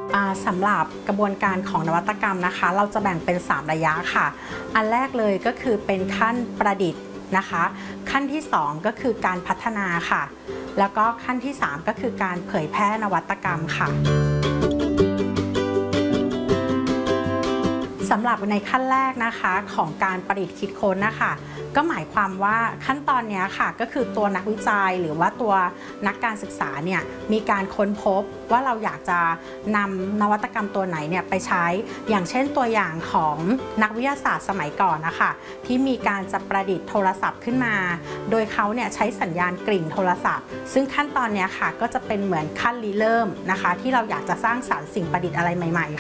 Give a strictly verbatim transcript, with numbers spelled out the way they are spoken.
สำหรับกระบวนการของนวัตกรรมนะคะเราจะแบ่งเป็นสามระยะค่ะอันแรกเลยก็คือเป็นขั้นประดิษฐ์นะคะขั้นที่สองก็คือการพัฒนาค่ะแล้วก็ขั้นที่สามก็คือการเผยแพร่นวัตกรรมค่ะสำหรับในขั้นแรกนะคะของการประดิษฐ์คิดค้นนะคะก็หมายความว่าขั้นตอนนี้ค่ะก็คือตัวนักวิจัยหรือว่าตัวนักการศึกษาเนี่ยมีการค้นพบว่าเราอยากจะนำนวัตกรรมตัวไหนเนี่ยไปใช้อย่างเช่นตัวอย่างของนักวิทยาศาสตร์สมัยก่อนนะคะที่มีการจะประดิษฐ์โทรศัพท์ขึ้นมาโดยเขาเนี่ยใช้สัญญาณกริ่งโทรศัพท์ซึ่งขั้นตอนนี้ค่ะก็จะเป็นเหมือนขั้นริเริ่มนะคะที่เราอยากจะสร้างสรรค์สิ่งประดิษฐ์อะไรใหม่ๆ